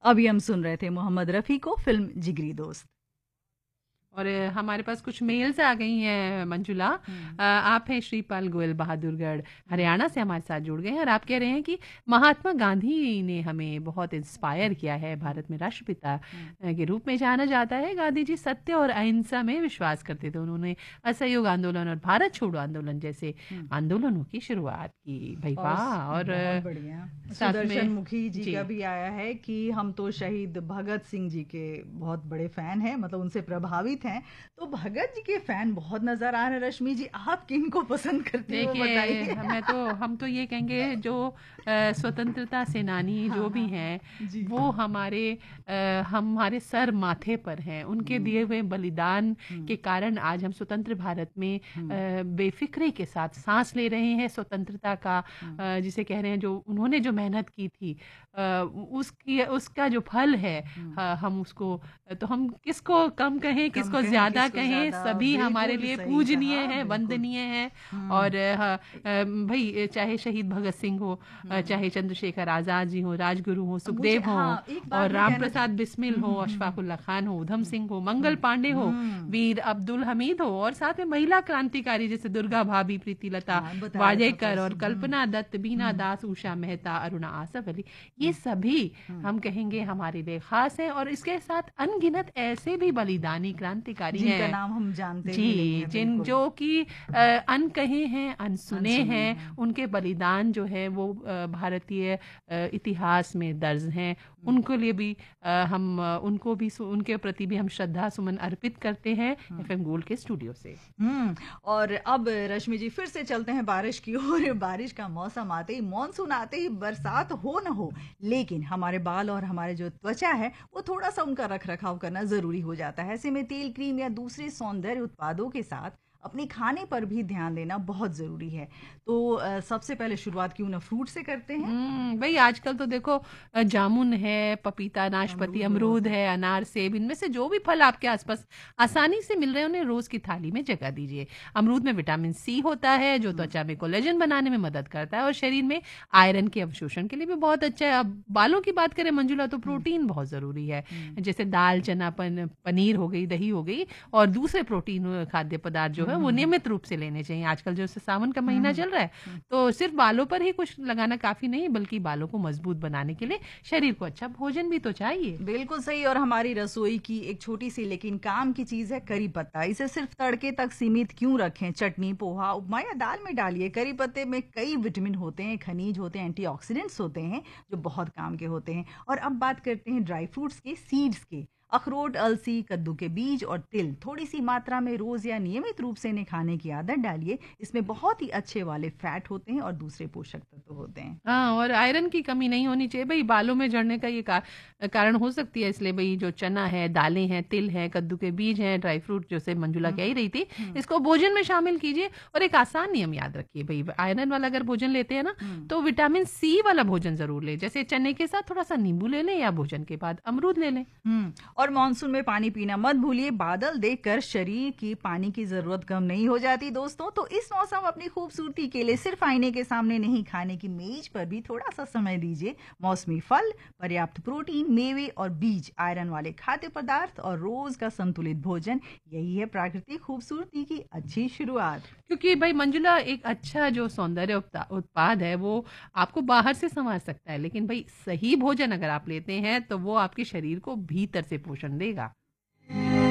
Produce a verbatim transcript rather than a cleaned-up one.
अभी हम सुन रहे थे मोहम्मद रफ़ी को फ़िल्म जिगरी दोस्त। और अ, हमारे पास कुछ मेल्स आ गई हैं मंजुला। हुँ। अ, आप हैं श्रीपाल गोयल बहादुरगढ़ हरियाणा से हमारे साथ जुड़ गए हैं और आप कह रहे हैं कि महात्मा गांधी ने हमें बहुत इंस्पायर किया है। हुँ, भारत में राष्ट्रपिता हुँ। अ, के रूप में जाना जाता है। गांधी जी सत्य और अहिंसा में विश्वास करते थे। उन्होंने असहयोग आंदोलन और भारत छोड़ो आंदोलन जैसे हुँ। आंदोलनों की शुरुआत की। भाई और स वाह! और बहुत अ, बढ़िया। साथ सुदर्शन में मुखी जी जी। का भी आया है कि हम तो शहीद भगत सिंह जी के बहुत बड़े फ़ैन हैं, मतलब उनसे प्रभावित हैं। तो भगत जी के फ़ैन बहुत नज़र आ रहे हैं। रश्मि जी, आप किनको पसंद करती हैं वो देखिए बताइए? हमें तो हम तो ये कहेंगे जो अ, स्वतंत्रता सेनानी हाँ, जो भी हाँ। हैं जी। वो हमारे अ, हमारे सर माथे पर हैं। उनके हुँ, दिए हुए बलिदान हुँ, के कारण आज हम स्वतंत्र भारत में हुँ, अ, बेफिक्री के साथ सांस ले रहे हैं। स्वतंत्रता का हुँ। अ, जिसे कह रहे हैं जो उन्होंने जो मेहनत की थी अ, उसकी उसका जो फल है हुँ। ह हम उसको तो हम किसको कम कहें कम किसको कहें, ज़्यादा किसको कहें ज़्यादा, सभी हमारे बिल्कुल लिए सही पूजनीय कहा, हैं, बिल्कुल। वंदनीय हैं। हुँ, और अ, अ, भई चाहे शहीद भगत सिंह हो अ, हुँ। चाहे चंद्रशेखर आज़ाद जी हों, राजगुरु हों, मुझे सुखदेव हों हाँ, एक बात और मैं राम कहना च प्रसाद बिस्मिल हुँ, हो, हुँ, हुँ, हुँ, अशफाकुल्ला खान हो, उधम हुँ, सिंह हो, मंगल हुँ, पांडे हो, हुँ। वीर अब्दुल हमीद हो और साथ में महिला क्रांतिकारी जैसे दुर्गा भाभी, प्रीतिलता हाँ, बताया था वाजेकर और परसों। हुँ, कल्पना दत्त, बीना हुँ, दास, उषा मेहता, अरुणा आसफ अली, ये हुँ, सभी हुँ। हम कहेंगे हमारे लिए खास हैं और इसके साथ अनगिनत ऐसे भी बलिदानी क्रांतिकारी जिनका हैं नाम हम जानते भी नहीं जी, हैं, जिन बिल्कुल, जो कि अ, अनकहे हैं, अनसुने अनसुने हैं, हैं। उनके बलिदान जो है वो अ, भारतीय अ, इतिहास में दर्ज हैं। हुँ, उनको लिए भी अ, हम अ, उनको भी सु उनके प्रति भी हम श्रद्धा सुमन अर्पित करते हैं हुँ। एफएम गोल्ड के स्टूडियो से। हुँ, और अब रश्मि जी फिर से चलते हैं बारिश की ओर। बारिश का मौसम आते ही, मानसून आते ही बरसात हो ना हो, लेकिन हमारे बाल और हमारे जो त्वचा है, वो थोड़ा-सा उनका रख-रखाव करना ज़रूरी हो जाता है। ऐसे में तेल, क्रीम या दूसरे सौंदर्य उत्पादों के साथ अपने खाने पर भी ध्यान देना बहुत ज़रूरी है। तो अ, सबसे पहले शुरुआत क्यों ना फ्रूट से करते हैं? हुँ, भई आजकल तो देखो अ, जामुन है, पपीता, नाशपाती, अमरूद बहुत अमरूद है। है, अनार, सेब इनमें से जो भी फल आपके आस-पास आसानी से मिल रहे हैं, उन्हें रोज़ की थाली में जगह दीजिए। अमरूद में विटामिन सी होता है, जो हुँ, त्वचा में कोलेजन बनाने में मदद करता है और शरीर में आयरन के अवशोषण के लिए भी बहुत अच्छा है। अब बालों की बात करें मंजुला तो हुँ, प्रोटीन बहुत ज़रूरी है। हुँ, जैसे दाल, चना, पन पनीर हो गई, दही हो गई और दूसरे प्रोटीन अ, खाद्य पदार्थ जो हुँ, है वो हुँ, हुँ, नियमित रूप से लेने चाहिए। आजकल जैसे सावन का हुँ, महीना हुँ, चल रहा है, हुँ। तो सिर्फ बालों पर ही कुछ लगाना काफ़ी नहीं बल्कि बालों को मजबूत बनाने के लिए शरीर को अच्छा भोजन भी तो चाहिए। बिल्कुल सही। और हमारी रसोई की एक छोटी सी लेकिन काम की चीज़ है करी पत्ता। इसे सिर्फ तड़के तक सीमित क्यों रखें? चटनी, पोहा, उपमा या दाल में डालिए। करी पत्ते में कई विटामिन होते हैं, खनिज होते हैं, एंटीऑक्सीडेंट्स होते हैं, जो बहुत काम के होते हैं। और अब बात करते हैं ड्राई फ्रूट्स के, सीड्स के। अखरोट, अलसी, कद्दू के बीज और तिल थोड़ी सी मात्रा में रोज़ या नियमित रूप से इन्हें खाने की आदत डालिए। इसमें बहुत ही अच्छे वाले फैट होते हैं और दूसरे पोषक तत्व होते हैं। हाँ, और आयरन की कमी नहीं होनी चाहिए। भई बालों में झड़ने का ये का कारण हो सकती है इसलिए भई जो चना है, दालें हैं, तिल हैं, कद्दू के बीज हैं, ड्राई फ्रूट जैसे मंजुला हुँ, कह ही रही थी, हुँ, इसको भोजन में शामिल कीजिए और एक आसान नियम याद रखिए भई आयरन वाला अगर भोजन लेते हैं ना, हुँ। तो विटामिन सी वाला भोजन ज़रूर लें। जैसे चने के साथ थोड़ा-सा नींबू ले लें या भोजन के बाद अमरूद ले लें। हुँ, और मानसून में पानी पीना मत भूलिए। बादल देखकर शरीर की पानी की ज़रूरत कम नहीं हो जाती दोस्तों। तो इस मौसम अपनी खूबसूरती के लिए सिर्फ़ आईने के सामने नहीं, खाने की मेज़ पर भी थोड़ा-सा समय दीजिए। मौसमी फल, पर्याप्त प्रोटीन, मेवे और बीज, आयरन वाले खाद्य पदार्थ और रोज़ का संतुलित भोजन, यही है प्राकृतिक खूबसूरती की अच्छी शुरुआत। क्योंकि भाई मंजुला एक अच्छा जो सौंदर्य उपता उत्पाद है वो आपको बाहर से संवार सकता है लेकिन भाई सही भोजन अगर आप लेते हैं तो वो आपके शरीर को भीतर से पोषण देगा।